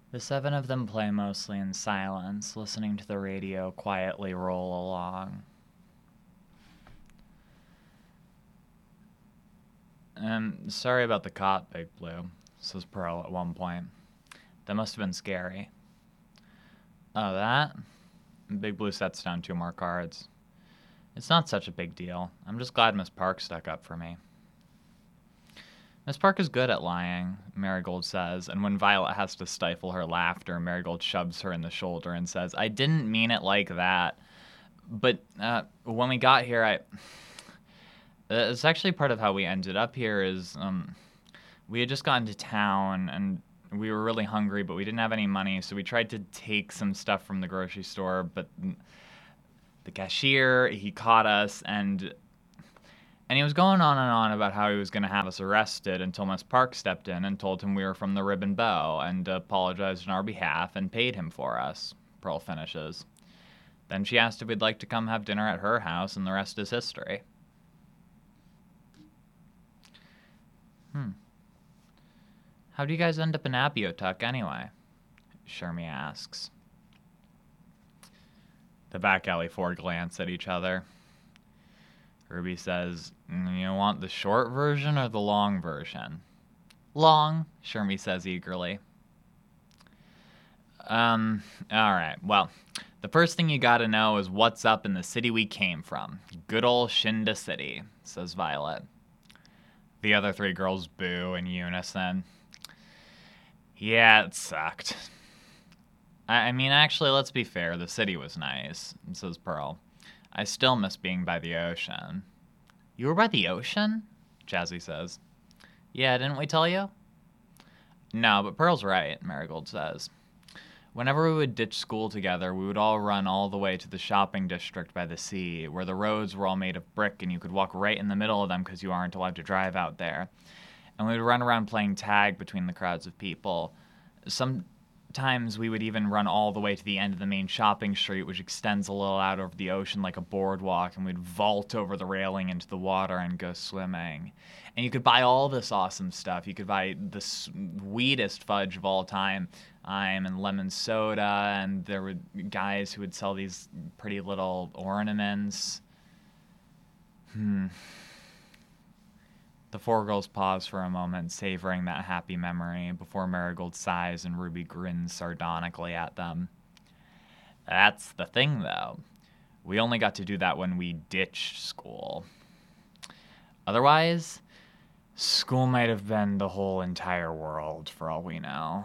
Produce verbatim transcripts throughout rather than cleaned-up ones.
The seven of them play mostly in silence, listening to the radio quietly roll along. Um, sorry about the cot, Big Blue, says Pearl at one point. That must have been scary. Oh, that? Big Blue sets down two more cards. It's not such a big deal. I'm just glad Miss Park stuck up for me. Miss Park is good at lying, Marigold says, and when Violet has to stifle her laughter, Marigold shoves her in the shoulder and says, I didn't mean it like that. But uh, when we got here, I... It's actually part of how we ended up here is um, we had just gotten to town and we were really hungry, but we didn't have any money, so we tried to take some stuff from the grocery store, but the cashier, he caught us, and and he was going on and on about how he was going to have us arrested until Miss Park stepped in and told him we were from the Rib and Bow and apologized on our behalf and paid him for us, Pearl finishes. Then she asked if we'd like to come have dinner at her house, and the rest is history. Hmm. How do you guys end up in Apiotuck anyway? Shermie asks. The back alley four glance at each other. Ruby says, you want the short version or the long version? Long, Shermie says eagerly. Um, alright, well, the first thing you gotta know is what's up in the city we came from. Good old Shinda City, says Violet. The other three girls boo in unison. Yeah, it sucked. I, I mean, actually, let's be fair. The city was nice, says Pearl. I still miss being by the ocean. You were by the ocean? Jazzy says. Yeah, didn't we tell you? No, but Pearl's right, Marigold says. Whenever we would ditch school together, we would all run all the way to the shopping district by the sea, where the roads were all made of brick and you could walk right in the middle of them because you aren't allowed to drive out there. And we would run around playing tag between the crowds of people. Sometimes we would even run all the way to the end of the main shopping street, which extends a little out over the ocean like a boardwalk, and we'd vault over the railing into the water and go swimming. And you could buy all this awesome stuff. You could buy the sweetest fudge of all time. I'm and lemon soda, and there were guys who would sell these pretty little ornaments. Hmm. The four girls pause for a moment, savoring that happy memory, before Marigold sighs and Ruby grins sardonically at them. That's the thing, though. We only got to do that when we ditched school. Otherwise, school might have been the whole entire world, for all we know.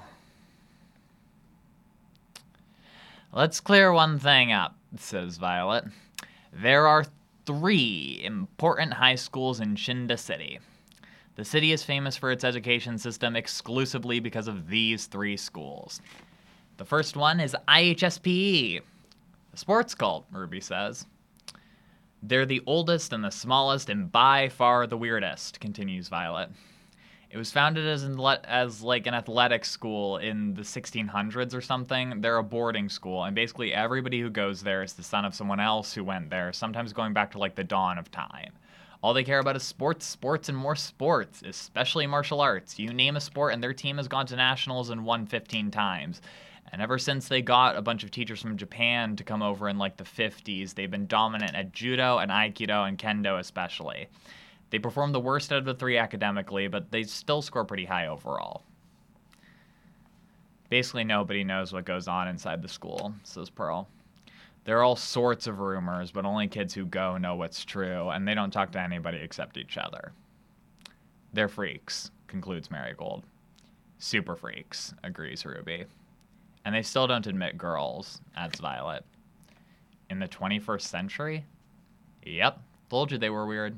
Let's clear one thing up, says Violet. There are three important high schools in Shinda City. The city is famous for its education system exclusively because of these three schools. The first one is I H S P E, a sports cult, Ruby says. They're the oldest and the smallest and by far the weirdest, continues Violet. It was founded as, an, as like an athletic school in the sixteen hundreds or something. They're a boarding school, and basically everybody who goes there is the son of someone else who went there, sometimes going back to like the dawn of time. All they care about is sports, sports, and more sports, especially martial arts. You name a sport, and their team has gone to nationals and won fifteen times. And ever since they got a bunch of teachers from Japan to come over in like the fifties, they've been dominant at judo and aikido and kendo especially. They perform the worst out of the three academically, but they still score pretty high overall. Basically, nobody knows what goes on inside the school, says Pearl. There are all sorts of rumors, but only kids who go know what's true, and they don't talk to anybody except each other. They're freaks, concludes Marigold. Super freaks, agrees Ruby. And they still don't admit girls, adds Violet. In the twenty-first century? Yep, told you they were weird.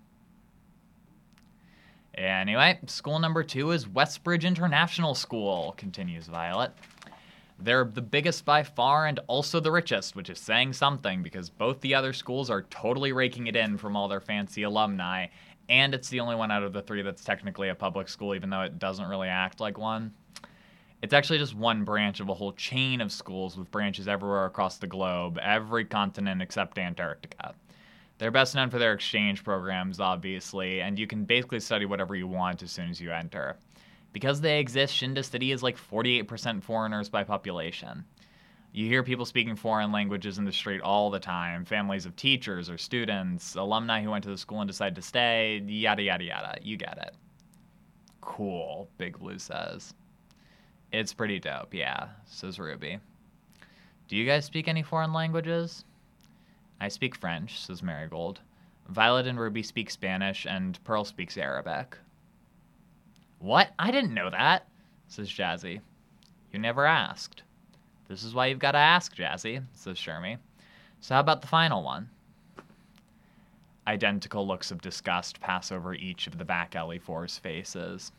Anyway, school number two is Westbridge International School, continues Violet. They're the biggest by far and also the richest, which is saying something because both the other schools are totally raking it in from all their fancy alumni, and it's the only one out of the three that's technically a public school, even though it doesn't really act like one. It's actually just one branch of a whole chain of schools with branches everywhere across the globe, every continent except Antarctica. They're best known for their exchange programs, obviously, and you can basically study whatever you want as soon as you enter. Because they exist, Shinda City is like forty-eight percent foreigners by population. You hear people speaking foreign languages in the street all the time. Families of teachers or students, alumni who went to the school and decided to stay, yada, yada, yada. You get it. Cool, Big Blue says. It's pretty dope, yeah, says Ruby. Do you guys speak any foreign languages? I speak French, says Marigold. Violet and Ruby speak Spanish, and Pearl speaks Arabic. What? I didn't know that, says Jazzy. You never asked. This is why you've got to ask, Jazzy, says Shermie. So how about the final one? Identical looks of disgust pass over each of the back alley four's faces.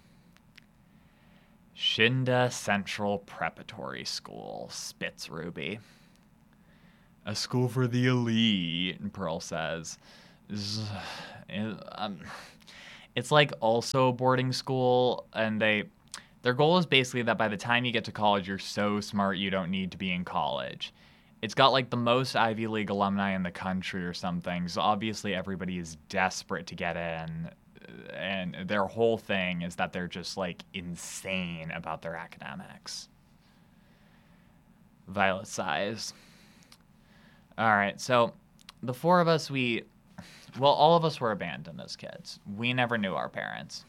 Shinda Central Preparatory School, spits Ruby. A school for the elite, Pearl says. It's like also a boarding school, and they... Their goal is basically that by the time you get to college, you're so smart you don't need to be in college. It's got like the most Ivy League alumni in the country or something, so obviously everybody is desperate to get in, and their whole thing is that they're just like insane about their academics. Violet sighs. All right, so the four of us, we, well, all of us were abandoned as kids. We never knew our parents.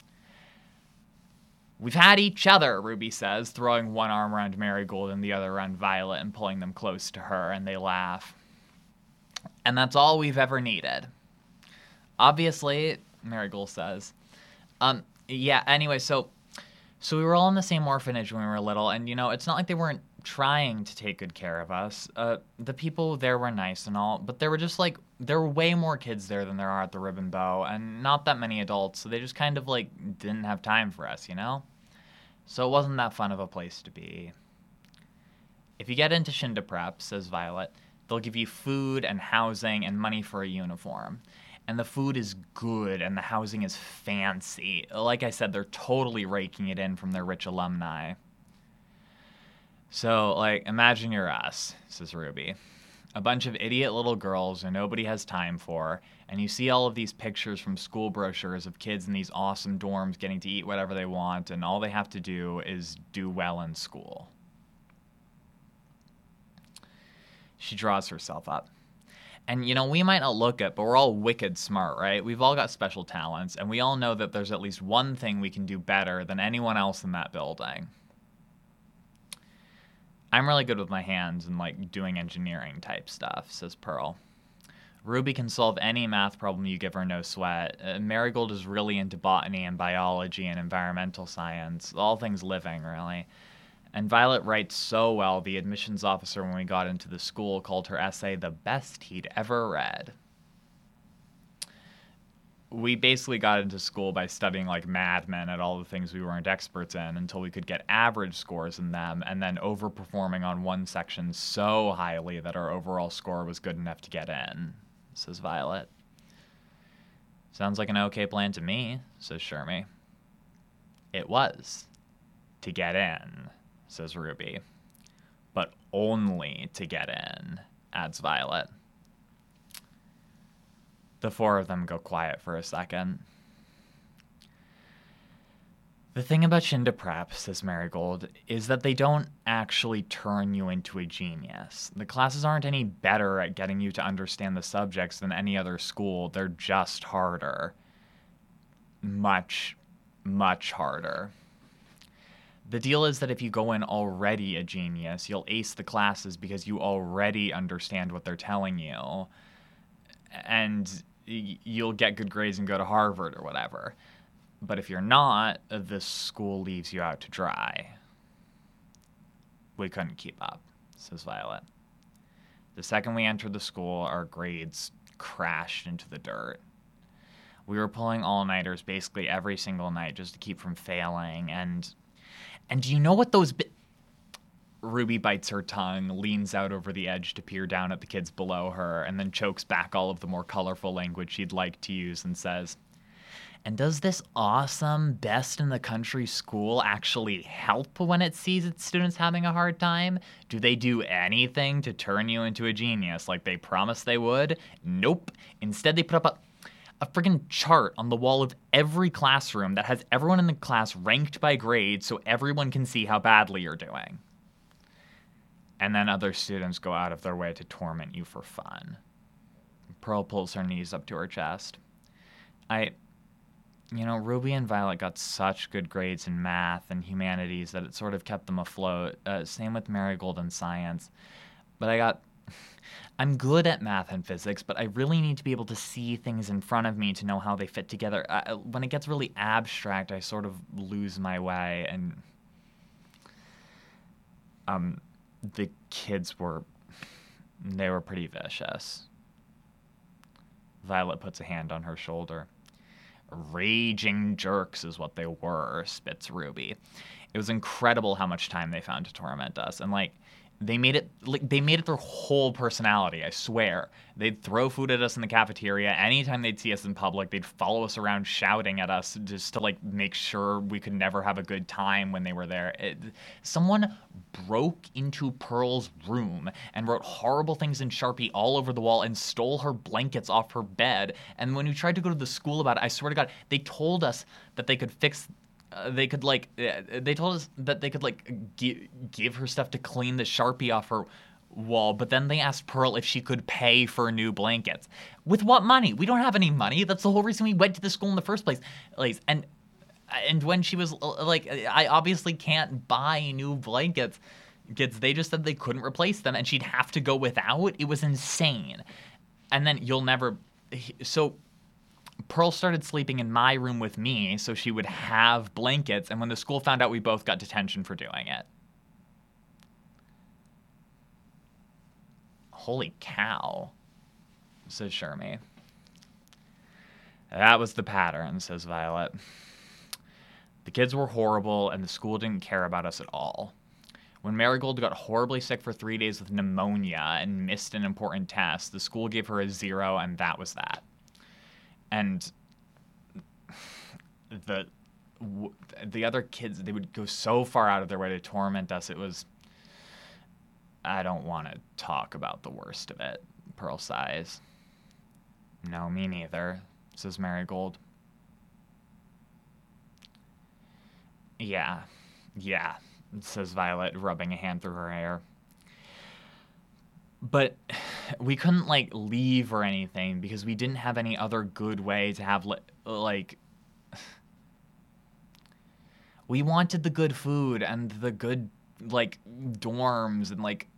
We've had each other, Ruby says, throwing one arm around Marigold and the other around Violet and pulling them close to her, and they laugh. And that's all we've ever needed. Obviously, Marigold says. Um, yeah, anyway, so so we were all in the same orphanage when we were little, and, you know, it's not like they weren't trying to take good care of us. Uh, the people there were nice and all, but there were just, like, there were way more kids there than there are at the Ribbon Bow, and not that many adults, so they just kind of, like, didn't have time for us, you know? So it wasn't that fun of a place to be. If you get into Shinda Prep, says Violet, they'll give you food and housing and money for a uniform. And the food is good and the housing is fancy. Like I said, they're totally raking it in from their rich alumni. So, like, imagine you're us, says Ruby. A bunch of idiot little girls who nobody has time for, and you see all of these pictures from school brochures of kids in these awesome dorms getting to eat whatever they want, and all they have to do is do well in school. She draws herself up. And, you know, we might not look it, but we're all wicked smart, right? We've all got special talents, and we all know that there's at least one thing we can do better than anyone else in that building. I'm really good with my hands and, like, doing engineering type stuff, says Pearl. Ruby can solve any math problem you give her, no sweat. Uh, Marigold is really into botany and biology and environmental science, all things living, really. And Violet writes so well, the admissions officer when we got into the school called her essay the best he'd ever read. We basically got into school by studying like madmen at all the things we weren't experts in until we could get average scores in them, and then overperforming on one section so highly that our overall score was good enough to get in, says Violet. Sounds like an okay plan to me, says Shermie. It was. To get in, says Ruby. But only to get in, adds Violet. The four of them go quiet for a second. The thing about Shinda Prep, says Marigold, is that they don't actually turn you into a genius. The classes aren't any better at getting you to understand the subjects than any other school. They're just harder. Much, much harder. The deal is that if you go in already a genius, you'll ace the classes because you already understand what they're telling you. And you'll get good grades and go to Harvard or whatever. But if you're not, the school leaves you out to dry. We couldn't keep up, says Violet. The second we entered the school, our grades crashed into the dirt. We were pulling all-nighters basically every single night just to keep from failing. And and do you know what those... Bi- Ruby bites her tongue, leans out over the edge to peer down at the kids below her, and then chokes back all of the more colorful language she'd like to use and says, and does this awesome, best-in-the-country school actually help when it sees its students having a hard time? Do they do anything to turn you into a genius like they promised they would? Nope. Instead, they put up a... a friggin' chart on the wall of every classroom that has everyone in the class ranked by grade so everyone can see how badly you're doing. And then other students go out of their way to torment you for fun. Pearl pulls her knees up to her chest. I, you know, Ruby and Violet got such good grades in math and humanities that it sort of kept them afloat. Uh, same with Marigold in science. But I got, I'm good at math and physics, but I really need to be able to see things in front of me to know how they fit together. I, when it gets really abstract, I sort of lose my way. And um, the kids were, they were pretty vicious. Violet puts a hand on her shoulder. Raging jerks is what they were, spits Ruby. It was incredible how much time they found to torment us. And, like, they made it like they made it their whole personality, I swear. They'd throw food at us in the cafeteria. Anytime they'd see us in public, they'd follow us around shouting at us just to, like, make sure we could never have a good time when they were there. It, someone broke into Pearl's room and wrote horrible things in Sharpie all over the wall and stole her blankets off her bed. And when we tried to go to the school about it, I swear to God, they told us that they could fix Uh, they could, like, uh, they told us that they could, like, gi- give her stuff to clean the Sharpie off her wall, but then they asked Pearl if she could pay for new blankets. With what money? We don't have any money. That's the whole reason we went to the school in the first place. And, and when she was, like, I obviously can't buy new blankets. They just said they couldn't replace them, and she'd have to go without. It was insane. And then you'll never, so... Pearl started sleeping in my room with me so she would have blankets, and when the school found out, we both got detention for doing it. Holy cow, says Shermie. That was the pattern, says Violet. The kids were horrible, and the school didn't care about us at all. When Marigold got horribly sick for three days with pneumonia and missed an important test, the school gave her a zero, and that was that. And the the other kids, they would go so far out of their way to torment us. It was, I don't want to talk about the worst of it, Pearl sighs. No, me neither, says Marigold. Yeah, yeah, says Violet, rubbing a hand through her hair. But we couldn't, like, leave or anything because we didn't have any other good way to have, like... We wanted the good food and the good, like, dorms and, like...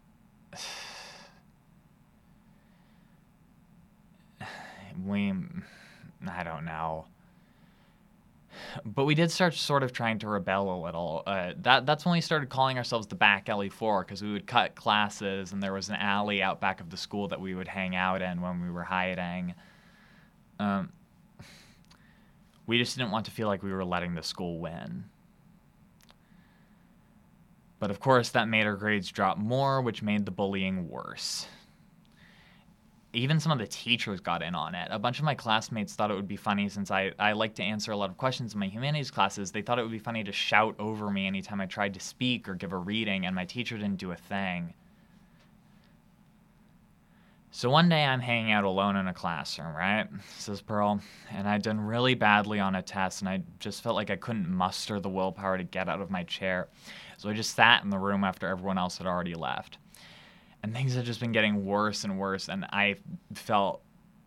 we... I don't know. But we did start sort of trying to rebel a little. Uh, that that's when we started calling ourselves the Back Alley Four, because we would cut classes, and there was an alley out back of the school that we would hang out in when we were hiding. Um, we just didn't want to feel like we were letting the school win. But of course, that made our grades drop more, which made the bullying worse. Even some of the teachers got in on it. A bunch of my classmates thought it would be funny, since I, I like to answer a lot of questions in my humanities classes. They thought it would be funny to shout over me anytime I tried to speak or give a reading, and my teacher didn't do a thing. So one day I'm hanging out alone in a classroom, right, says Pearl, and I'd done really badly on a test, and I just felt like I couldn't muster the willpower to get out of my chair. So I just sat in the room after everyone else had already left. And things had just been getting worse and worse, and I felt...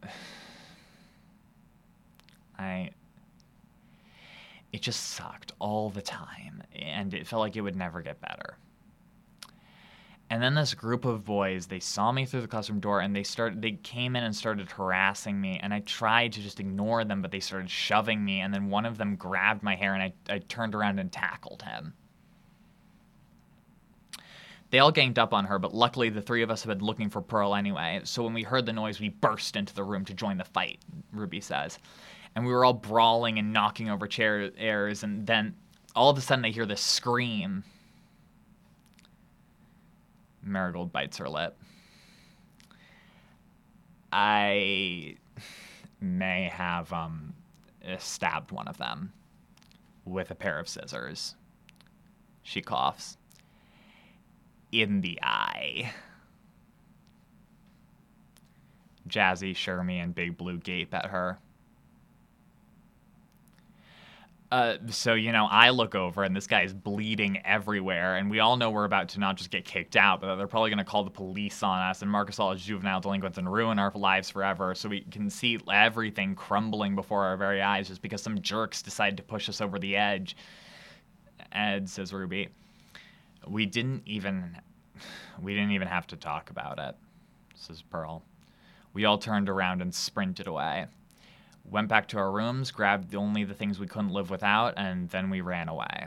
I... It just sucked all the time, and it felt like it would never get better. And then this group of boys, they saw me through the classroom door, and they started, they came in and started harassing me, and I tried to just ignore them, but they started shoving me, and then one of them grabbed my hair, and I, I turned around and tackled him. They all ganged up on her, but luckily the three of us had been looking for Pearl anyway, so when we heard the noise, we burst into the room to join the fight, Ruby says. And we were all brawling and knocking over chairs, and then all of a sudden I hear this scream. Marigold bites her lip. I may have um, stabbed one of them with a pair of scissors. She coughs. In the eye. Jazzy, Shermie, and Big Blue gape at her. Uh, so, you know, I look over and this guy is bleeding everywhere, and we all know we're about to not just get kicked out, but they're probably going to call the police on us and mark us all as juvenile delinquents and ruin our lives forever. So we can see everything crumbling before our very eyes just because some jerks decide to push us over the edge. Ed, says Ruby. We didn't even, we didn't even have to talk about it, says Pearl. We all turned around and sprinted away. Went back to our rooms, grabbed only the things we couldn't live without, and then we ran away.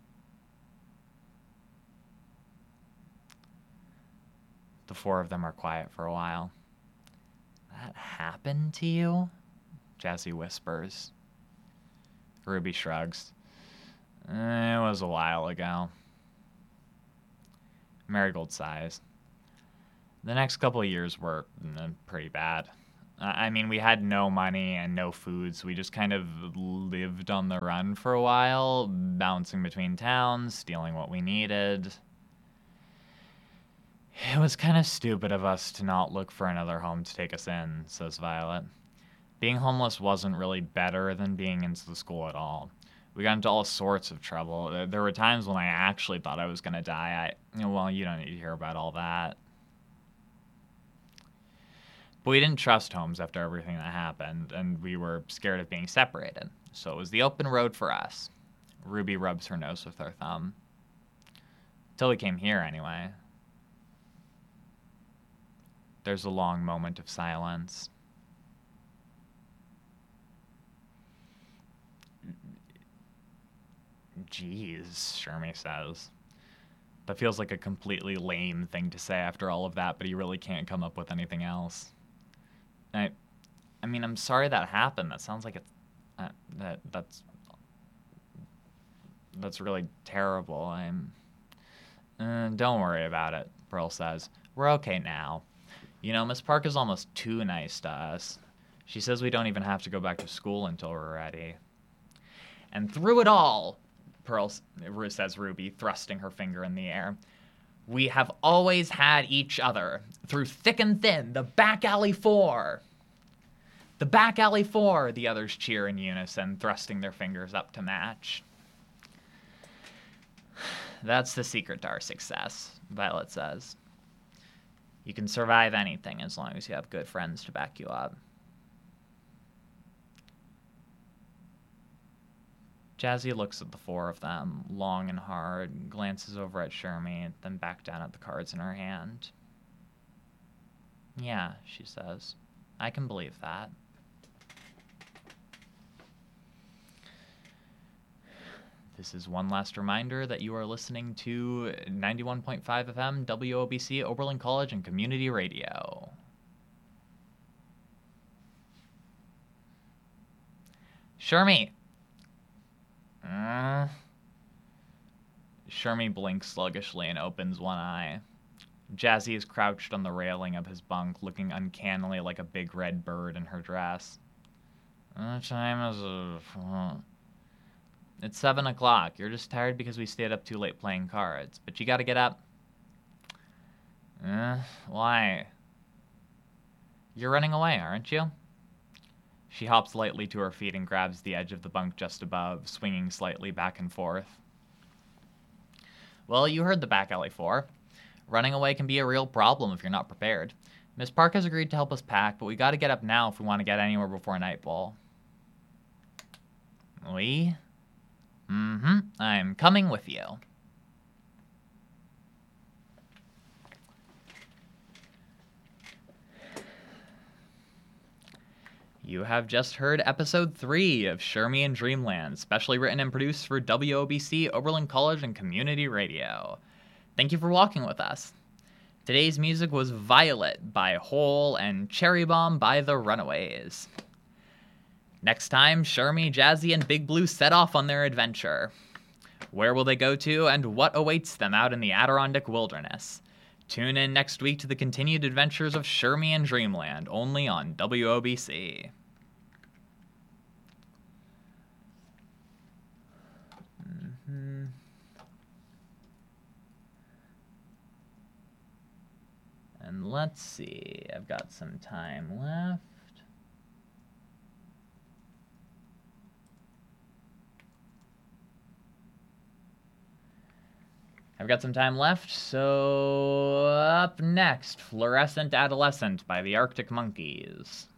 The four of them are quiet for a while. That happened to you? Jazzy whispers. Ruby shrugs. Eh, it was a while ago. Marigold sighs. The next couple of years were mm, pretty bad. I mean, we had no money and no food, so we just kind of lived on the run for a while, bouncing between towns, stealing what we needed. It was kind of stupid of us to not look for another home to take us in, says Violet. Being homeless wasn't really better than being into the school at all. We got into all sorts of trouble. There were times when I actually thought I was going to die. I, you know, well, you don't need to hear about all that. But we didn't trust homes after everything that happened, and we were scared of being separated. So it was the open road for us. Ruby rubs her nose with her thumb. Till we came here, anyway. There's a long moment of silence. Jeez, Shermie says. That feels like a completely lame thing to say after all of that, but he really can't come up with anything else. I, I mean, I'm sorry that happened. That sounds like it's, uh, that that's, that's really terrible. I'm, uh, don't worry about it, Pearl says. We're okay now. You know, Miss Park is almost too nice to us. She says we don't even have to go back to school until we're ready. And through it all, Pearl says Ruby, thrusting her finger in the air, we have always had each other, through thick and thin, the back alley four. The back alley four, the others cheer in unison, thrusting their fingers up to match. That's the secret to our success, Violet says. You can survive anything as long as you have good friends to back you up. Jazzy looks at the four of them, long and hard, glances over at Shermie, then back down at the cards in her hand. Yeah, she says. I can believe that. This is one last reminder that you are listening to ninety-one point five F M W O B C Oberlin College and Community Radio. Shermie! Uh, Shermie blinks sluggishly and opens one eye. Jazzy is crouched on the railing of his bunk, looking uncannily like a big red bird in her dress. What time is it? It's seven o'clock. You're just tired because we stayed up too late playing cards. But you gotta get up. Uh, why? You're running away, aren't you? She hops lightly to her feet and grabs the edge of the bunk just above, swinging slightly back and forth. Well, you heard the back alley four. Running away can be a real problem if you're not prepared. Miss Park has agreed to help us pack, but we gotta get up now if we want to get anywhere before nightfall. We? Mm-hmm. I'm coming with you. You have just heard episode three of Shermie in Dreamland, specially written and produced for W O B C Oberlin College and Community Radio. Thank you for walking with us. Today's music was Violet by Hole and Cherry Bomb by The Runaways. Next time, Shermie, Jazzy, and Big Blue set off on their adventure. Where will they go to, and what awaits them out in the Adirondack wilderness? Tune in next week to the continued adventures of Shermie in Dreamland, only on W O B C. Mm-hmm. And let let's see. I've got some time left. I've got some time left, so up next, Fluorescent Adolescent by the Arctic Monkeys.